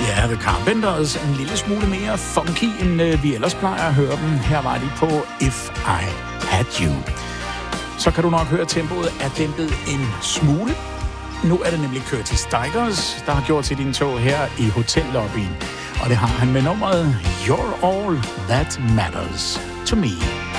Ja, The Carpenters en lille smule mere funky, end vi ellers plejer at høre dem. Her var de på If I Had You. Så kan du nok høre, at tempoet er dæmpet en smule. Nu er det nemlig Curtis Stigers, der har gjort sit indtog her i hotellobbyen. Og det har han med nummeret You're All That Matters To Me.